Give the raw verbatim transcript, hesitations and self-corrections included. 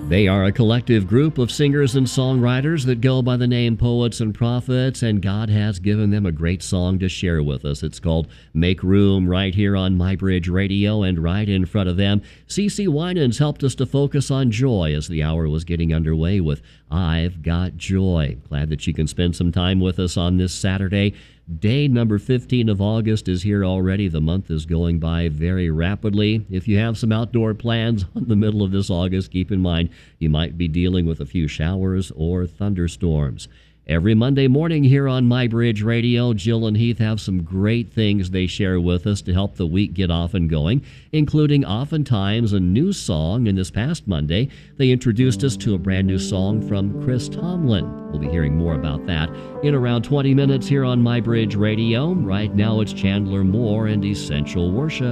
They are a collective group of singers and songwriters that go by the name Poets and Prophets, and God has given them a great song to share with us. It's called Make Room, right here on MyBridge Radio, and right in front of them, CeCe Winans helped us to focus on joy as the hour was getting underway with I've Got Joy. Glad that you can spend some time with us on this Saturday. Day number fifteen of August is here already. The month is going by very rapidly. If you have some outdoor plans in the middle of this August, keep in mind you might be dealing with a few showers or thunderstorms. Every Monday morning here on MyBridge Radio, Jill and Heath have some great things they share with us to help the week get off and going, including oftentimes a new song. And this past Monday, they introduced us to a brand new song from Chris Tomlin. We'll be hearing more about that in around twenty minutes here on MyBridge Radio. Right now, it's Chandler Moore and Essential Worship.